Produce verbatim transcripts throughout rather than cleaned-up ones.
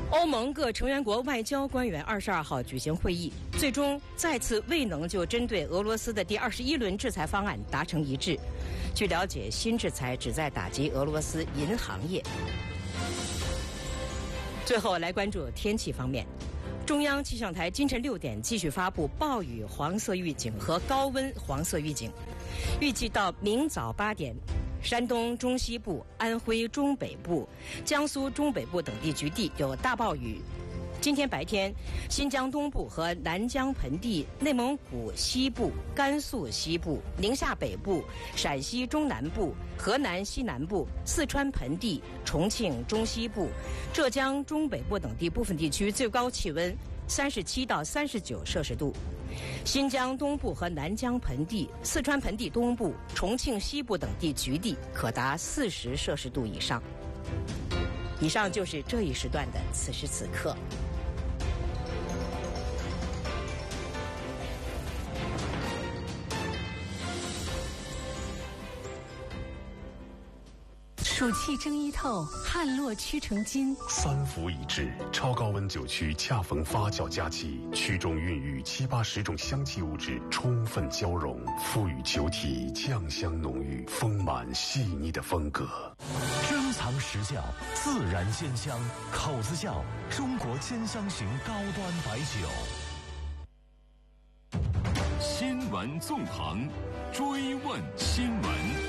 欧盟各成员国外交官员二十二号举行会议，最终再次未能就针对俄罗斯的第二十一轮制裁方案达成一致。据了解，新制裁旨在打击俄罗斯银行业。最后来关注天气方面，中央气象台今晨六点继续发布暴雨黄色预警和高温黄色预警，预计到明早八点。山东中西部、安徽中北部、江苏中北部等地局地有大暴雨。今天白天，新疆东部和南疆盆地、内蒙古西部、甘肃西部、宁夏北部、陕西中南部、河南西南部、四川盆地、重庆中西部、浙江中北部等地部分地区最高气温三十七到三十九摄氏度。新疆东部和南疆盆地、四川盆地东部、重庆西部等地局地可达四十摄氏度以上。以上就是这一时段的此时此刻。 暑气蒸衣透，汗落屈成金。 三伏已至，超高温酒区恰逢发酵佳期，区中孕育七八十种香气物质充分交融，赋予酒体酱香浓郁、丰满细腻的风格。 珍藏实窖，自然鲜香，口子窖中国兼香型高端白酒。 新闻纵横，追问新闻。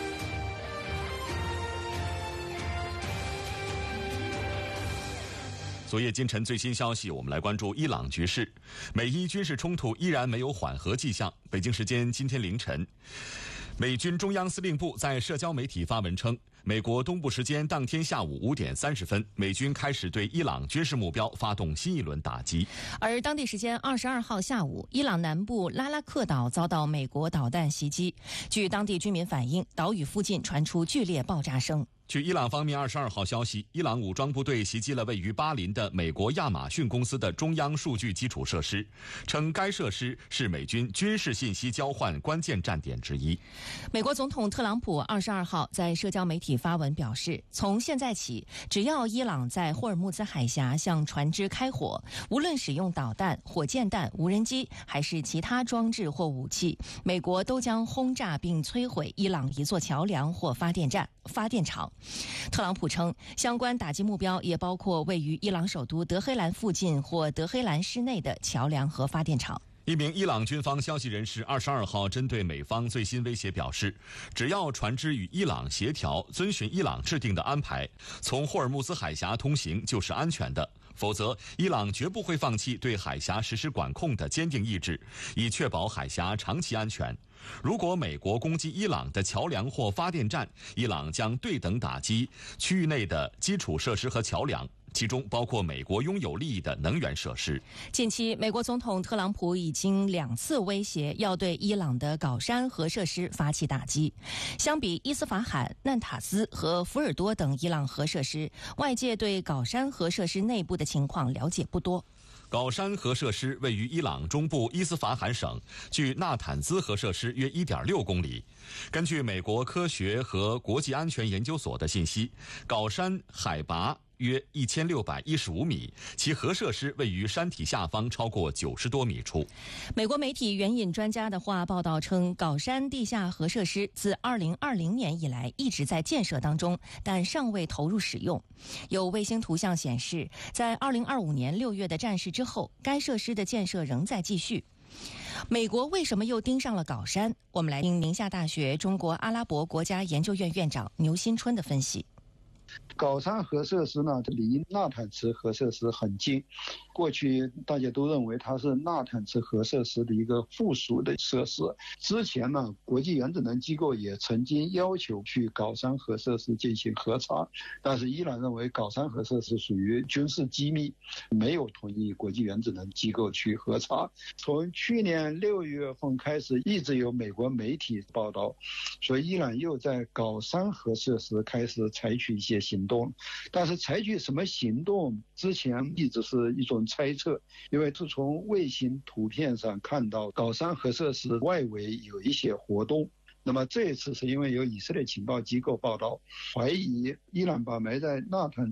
昨夜今晨最新消息，我们来关注伊朗局势。美伊军事冲突依然没有缓和迹象。北京时间今天凌晨，美军中央司令部在社交媒体发文称，美国东部时间当天下午五点三十分，美军开始对伊朗军事目标发动新一轮打击。 而当地时间二十二号下午，伊朗南部拉拉克岛遭到美国导弹袭击。据当地居民反映，岛屿附近传出剧烈爆炸声。 据伊朗方面二十二号消息，伊朗武装部队袭击了位于巴林的美国亚马逊公司的中央数据基础设施，称该设施是美军军事信息交换关键站点之一。 美国总统特朗普二十二号在社交媒体发文表示，从现在起，只要伊朗在霍尔木兹海峡向船只开火，无论使用导弹、火箭弹、无人机还是其他装置或武器，美国都将轰炸并摧毁伊朗一座桥梁或发电站、发电厂。特朗普称，相关打击目标也包括位于伊朗首都德黑兰附近或德黑兰市内的桥梁和发电厂。 一名伊朗军方消息人士二十二号针对美方最新威胁表示，只要船只与伊朗协调，遵循伊朗制定的安排，从霍尔木兹海峡通行就是安全的，否则伊朗绝不会放弃对海峡实施管控的坚定意志，以确保海峡长期安全。如果美国攻击伊朗的桥梁或发电站，伊朗将对等打击区域内的基础设施和桥梁，其中包括美国拥有利益的能源设施。 近期，美国总统特朗普已经两次威胁要对伊朗的镐山核设施发起打击。相比伊斯法罕、难塔斯和福尔多等伊朗核设施，外界对镐山核设施内部的情况了解不多。 镐山核设施位于伊朗中部伊斯法罕省，距纳坦兹核设施约 一点六公里。根据美国科学和国际安全研究所的信息，镐山海拔约一千六百一十五米，其核设施位于山体下方超过九十多米处。 美国媒体援引专家的话报道称，镐山地下核设施自二零二零年以来一直在建设当中，但尚未投入使用。有卫星图像显示，在二零二五年六月的战事之后，该设施的建设仍在继续。美国为什么又盯上了镐山？我们来听宁夏大学中国阿拉伯国家研究院院长牛新春的分析。 镐山核设施呢，离纳坦兹核设施很近。过去大家都认为它是纳坦兹核设施的一个附属的设施。之前呢，国际原子能机构也曾经要求去镐山核设施进行核查，但是依然认为镐山核设施属于军事机密，没有同意国际原子能机构去核查。从去年六月份开始，一直有美国媒体报道，说伊朗又在镐山核设施开始采取一些行动，但是采取什么行动之前一直是一种猜测，因为是从卫星图片上看到镐山核设施外围有一些活动。那么这一次是因为有以色列情报机构报道，怀疑伊朗把埋在纳坦